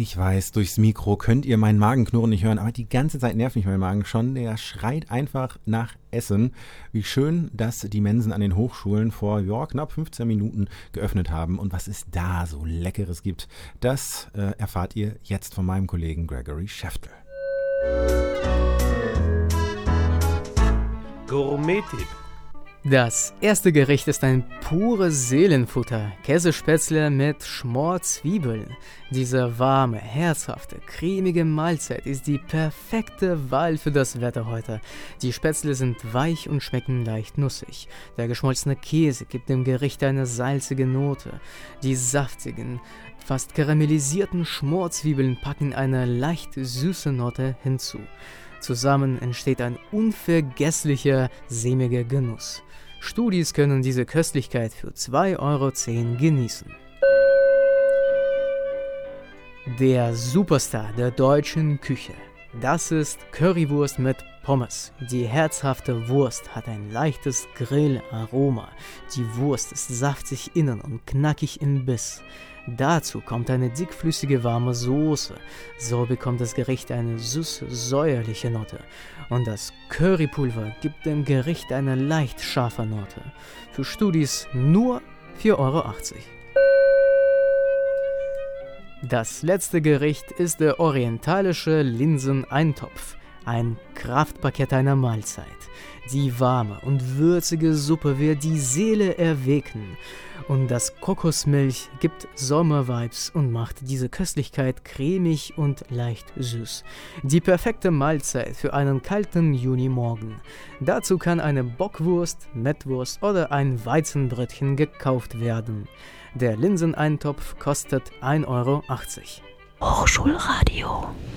Ich weiß, durchs Mikro könnt ihr meinen Magenknurren nicht hören, aber die ganze Zeit nervt mich mein Magen schon. Der schreit einfach nach Essen. Wie schön, dass die Mensen an den Hochschulen vor knapp 15 Minuten geöffnet haben. Und was es da so Leckeres gibt, das erfahrt ihr jetzt von meinem Kollegen Gregory Schäftel. Gourmet-Tipp. Das erste Gericht ist ein pures Seelenfutter, Käsespätzle mit Schmorzwiebeln. Diese warme, herzhafte, cremige Mahlzeit ist die perfekte Wahl für das Wetter heute. Die Spätzle sind weich und schmecken leicht nussig. Der geschmolzene Käse gibt dem Gericht eine salzige Note. Die saftigen, fast karamellisierten Schmorzwiebeln packen eine leicht süße Note hinzu. Zusammen entsteht ein unvergesslicher, sämiger Genuss. Studis können diese Köstlichkeit für 2,10 € genießen. Der Superstar der deutschen Küche. Das ist Currywurst mit Pommes. Die herzhafte Wurst hat ein leichtes Grillaroma. Die Wurst ist saftig innen und knackig im Biss. Dazu kommt eine dickflüssige warme Soße. So bekommt das Gericht eine süß-säuerliche Note. Und das Currypulver gibt dem Gericht eine leicht scharfe Note. Für Studis nur 4,80 €. Das letzte Gericht ist der orientalische Linseneintopf. Ein Kraftpaket einer Mahlzeit. Die warme und würzige Suppe wird die Seele erwecken. Und das Kokosmilch gibt Sommervibes und macht diese Köstlichkeit cremig und leicht süß. Die perfekte Mahlzeit für einen kalten Junimorgen. Dazu kann eine Bockwurst, Mettwurst oder ein Weizenbrötchen gekauft werden. Der Linseneintopf kostet 1,80 €. Hochschulradio.